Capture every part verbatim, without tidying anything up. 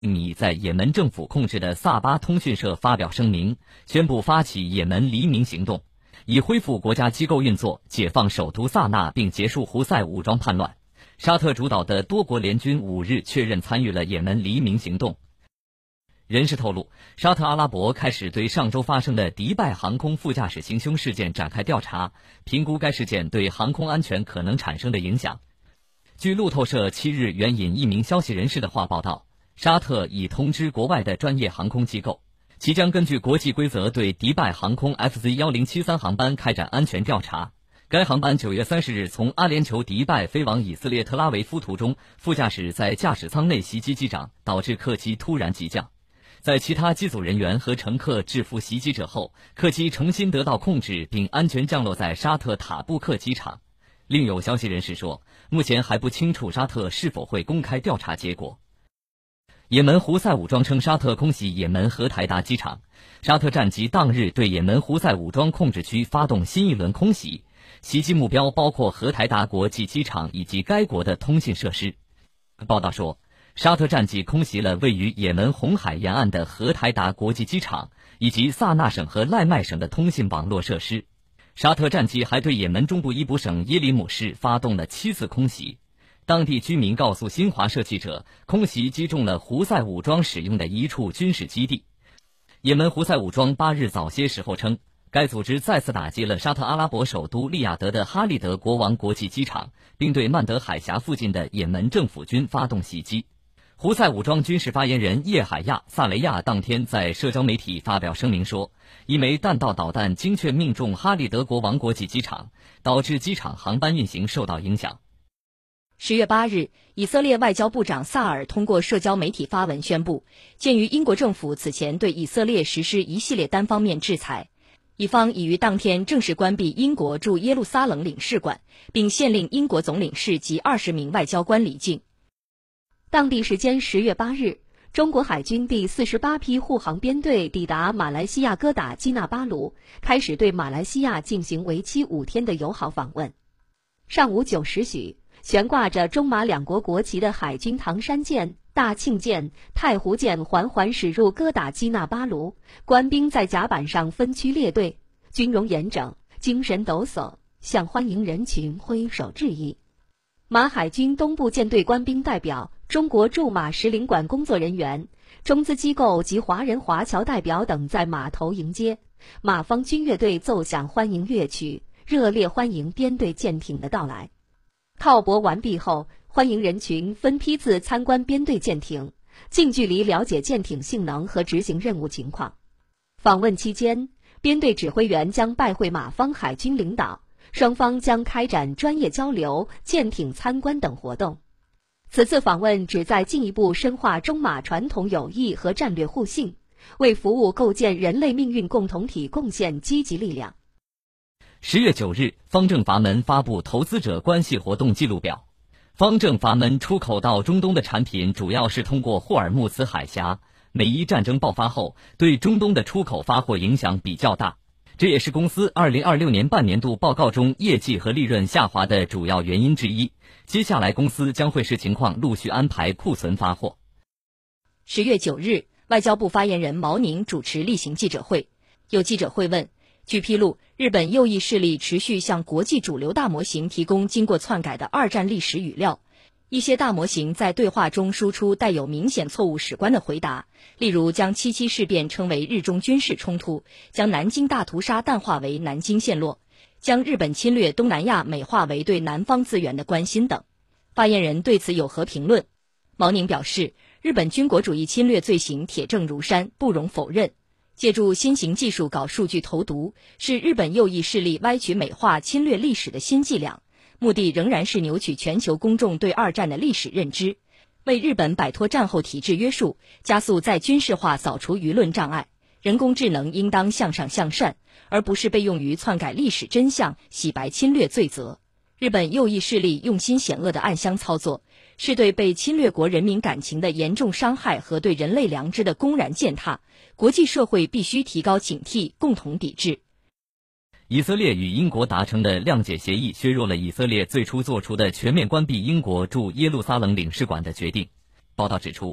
拟在也门政府控制的萨巴通讯社发表声明，宣布发起也门黎明行动，以恢复国家机构运作，解放首都萨那并结束胡塞武装叛乱。沙特主导的多国联军五日确认参与了也门黎明行动。人士透露，沙特阿拉伯开始对上周发生的迪拜航空副驾驶行凶事件展开调查，评估该事件对航空安全可能产生的影响。据路透社七日援引一名消息人士的话报道，沙特已通知国外的专业航空机构，其将根据国际规则对迪拜航空 F Z 一零七三 航班开展安全调查。该航班九月三十日从阿联酋迪拜飞往以色列特拉维夫途中，副驾驶在驾驶舱内袭击机长，导致客机突然急降。在其他机组人员和乘客制服袭击者后，客机重新得到控制并安全降落在沙特塔布克机场。另有消息人士说，目前还不清楚沙特是否会公开调查结果。也门胡塞武装称沙特空袭也门荷台达机场，沙特战机当日对也门胡塞武装控制区发动新一轮空袭，袭击目标包括荷台达国际机场以及该国的通信设施。报道说，沙特战机空袭了位于也门红海沿岸的荷台达国际机场以及萨那省和赖麦省的通信网络设施。沙特战机还对也门中部伊卜省耶里姆市发动了七次空袭。当地居民告诉新华社记者，空袭击中了胡塞武装使用的一处军事基地。也门胡塞武装八日早些时候称，该组织再次打击了沙特阿拉伯首都利雅得的哈利德国王国际机场，并对曼德海峡附近的也门政府军发动袭击。胡塞武装军事发言人叶海亚·萨雷亚当天在社交媒体发表声明说，一枚弹道导弹精确命中哈利德国王国际机场，导致机场航班运行受到影响。 十月八日，以色列外交部长萨尔通过社交媒体发文宣布，鉴于英国政府此前对以色列实施一系列单方面制裁，以方已于当天正式关闭英国驻耶路撒冷领事馆，并限令英国总领事及二十名外交官离境。 当地时间十月八日，中国海军第四十八批护航编队抵达马来西亚哥打基纳巴卢，开始对马来西亚进行为期五天的友好访问。上午九时许，悬挂着中马两国国旗的海军唐山舰、大庆舰、太湖舰缓缓驶入哥打基纳巴卢，官兵在甲板上分区列队，军容严整，精神抖擞，向欢迎人群挥手致意。马海军东部舰队官兵代表、中国驻马使领馆工作人员、中资机构及华人华侨代表等在码头迎接，马方军乐队奏响欢迎乐曲，热烈欢迎编队舰艇的到来。靠泊完毕后，欢迎人群分批次参观编队舰艇，近距离了解舰艇性能和执行任务情况。访问期间，编队指挥员将拜会马方海军领导，双方将开展专业交流、舰艇参观等活动。此次访问旨在进一步深化中马传统友谊和战略互信，为服务构建人类命运共同体贡献积极力量。 十月九日，方正阀门发布投资者关系活动记录表。方正阀门出口到中东的产品主要是通过霍尔木兹海峡，美伊战争爆发后，对中东的出口发货影响比较大，这也是公司二零二六年半年度报告中业绩和利润下滑的主要原因之一。接下来公司将会视情况陆续安排库存发货。 十月九日，外交部发言人毛宁主持例行记者会，有记者会问，据披露，日本右翼势力持续向国际主流大模型提供经过篡改的二战历史语料，一些大模型在对话中输出带有明显错误史观的回答，例如将七七事变称为日中军事冲突，将南京大屠杀淡化为南京陷落，将日本侵略东南亚美化为对南方资源的关心等。发言人对此有何评论？毛宁表示，日本军国主义侵略罪行铁证如山，不容否认。借助新型技术搞数据投毒，是日本右翼势力歪曲美化侵略历史的新伎俩，目的仍然是扭曲全球公众对二战的历史认知，为日本摆脱战后体制约束，加速再军事化扫除舆论障碍。人工智能应当向上向善，而不是被用于篡改历史真相、洗白侵略罪责。日本右翼势力用心险恶的暗箱操作，是对被侵略国人民感情的严重伤害和对人类良知的公然践踏，国际社会必须提高警惕，共同抵制。 以色列与英国达成的谅解协议削弱了以色列最初做出的全面关闭英国驻耶路撒冷领事馆的决定。报道指出，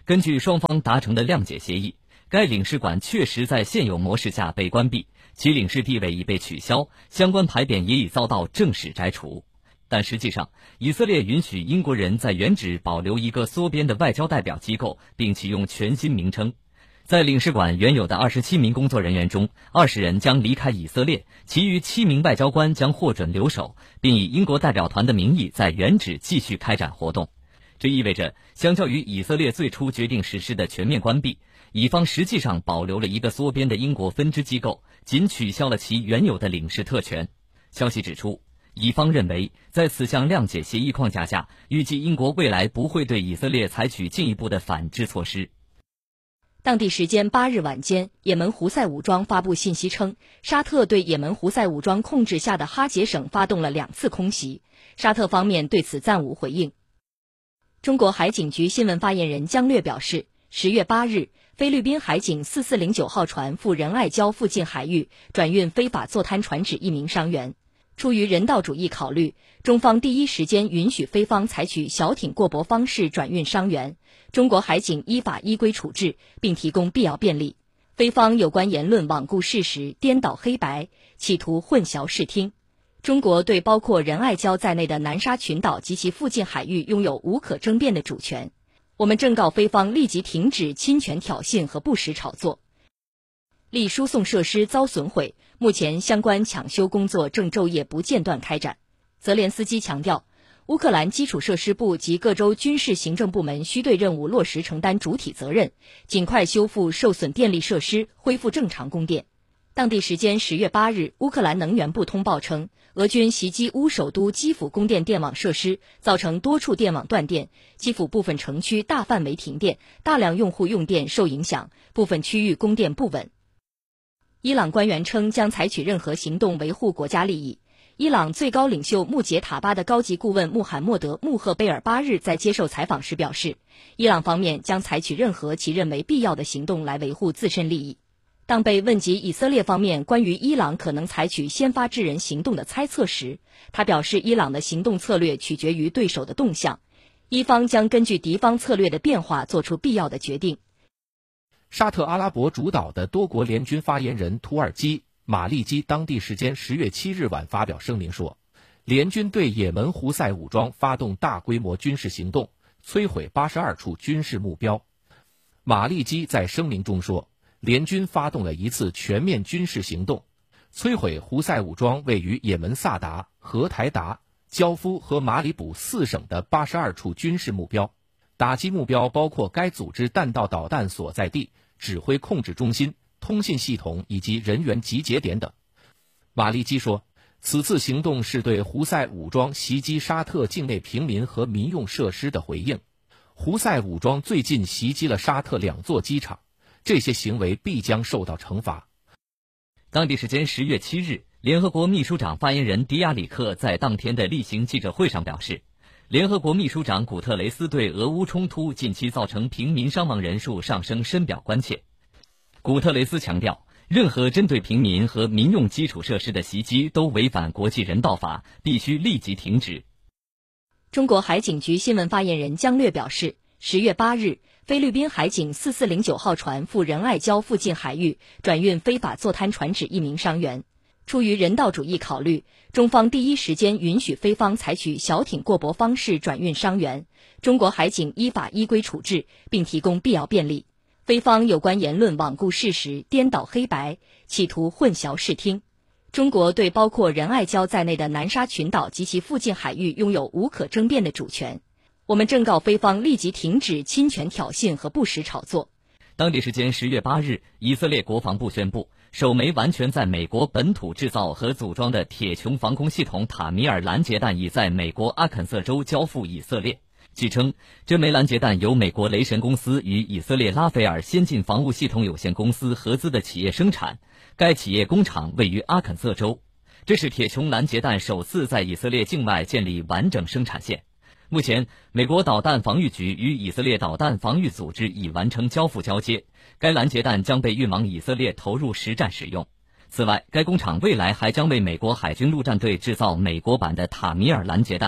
根据双方达成的谅解协议，该领事馆确实在现有模式下被关闭，其领事地位已被取消，相关牌匾也已遭到正式摘除。但实际上，以色列允许英国人在原址保留一个缩编的外交代表机构，并启用全新名称。在领事馆原有的二十七名工作人员中，二十人将离开以色列，其余七名外交官将获准留守，并以英国代表团的名义在原址继续开展活动。这意味着，相较于以色列最初决定实施的全面关闭，以方实际上保留了一个缩编的英国分支机构，仅取消了其原有的领事特权。消息指出，以方认为，在此项谅解协议框架下，预计英国未来不会对以色列采取进一步的反制措施。 当地时间八日晚间，也门胡塞武装发布信息称，沙特对也门胡塞武装控制下的哈杰省发动了两次空袭，沙特方面对此暂无回应。中国海警局新闻发言人姜略表示，十月八日，菲律宾海警四四零九号船赴仁爱礁附近海域转运非法坐滩船只一名伤员。出于人道主义考虑，中方第一时间允许菲方采取小艇过驳方式转运伤员，中国海警依法依规处置，并提供必要便利。菲方有关言论罔顾事实、颠倒黑白，企图混淆视听。中国对包括仁爱礁在内的南沙群岛及其附近海域拥有无可争辩的主权。我们正告菲方立即停止侵权挑衅和不实炒作。力输送设施遭损毁，目前相关抢修工作正昼夜不间断开展。泽连斯基强调，乌克兰基础设施部及各州军事行政部门需对任务落实承担主体责任，尽快修复受损电力设施，恢复正常供电。当地时间十月八日，乌克兰能源部通报称，俄军袭击乌首都基辅供电电网设施，造成多处电网断电，基辅部分城区大范围停电，大量用户用电受影响，部分区域供电不稳。伊朗官员称将采取任何行动维护国家利益。伊朗最高领袖穆杰塔巴的高级顾问穆罕默德·穆赫贝尔八日在接受采访时表示，伊朗方面将采取任何其认为必要的行动来维护自身利益。当被问及以色列方面关于伊朗可能采取先发制人行动的猜测时，他表示伊朗的行动策略取决于对手的动向，伊方将根据敌方策略的变化做出必要的决定。 沙特阿拉伯主导的多国联军发言人土耳其马利基当地时间十月七日晚发表声明说，联军对也门胡塞武装发动大规模军事行动，摧毁八十二处军事目标。马利基在声明中说，联军发动了一次全面军事行动，摧毁胡塞武装位于也门萨达、荷台达、焦夫和马里卜四省的八十二处军事目标，打击目标包括该组织弹道导弹所在地、指挥控制中心、通信系统以及人员集结点等。马利基说，此次行动是对胡塞武装袭击沙特境内平民和民用设施的回应。胡塞武装最近袭击了沙特两座机场，这些行为必将受到惩罚。 当地时间十月七日，联合国秘书长发言人迪亚里克在当天的例行记者会上表示，联合国秘书长古特雷斯对俄乌冲突近期造成平民伤亡人数上升深表关切。古特雷斯强调，任何针对平民和民用基础设施的袭击都违反国际人道法，必须立即停止。 中国海警局新闻发言人姜略表示，十月八日，菲律宾海警四四零九号船赴仁爱礁附近海域转运非法坐滩船只一名伤员。出于人道主义考虑，中方第一时间允许菲方采取小艇过驳方式转运伤员，中国海警依法依规处置，并提供必要便利。菲方有关言论罔顾事实、颠倒黑白，企图混淆视听。中国对包括仁爱礁在内的南沙群岛及其附近海域拥有无可争辩的主权。我们正告菲方立即停止侵权挑衅和不实炒作。 当地时间十月八日，以色列国防部宣布，首枚完全在美国本土制造和组装的铁穹防空系统塔米尔拦截弹已在美国阿肯色州交付以色列。据称，这枚拦截弹由美国雷神公司与以色列拉斐尔先进防务系统有限公司合资的企业生产，该企业工厂位于阿肯色州。这是铁穹拦截弹首次在以色列境外建立完整生产线。目前，美国导弹防御局与以色列导弹防御组织已完成交付交接，该拦截弹将被运往以色列投入实战使用。此外，该工厂未来还将为美国海军陆战队制造美国版的塔米尔拦截弹。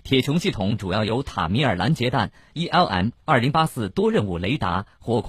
铁穹系统主要由塔米尔拦截弹 E L M 二零八四多任务雷达或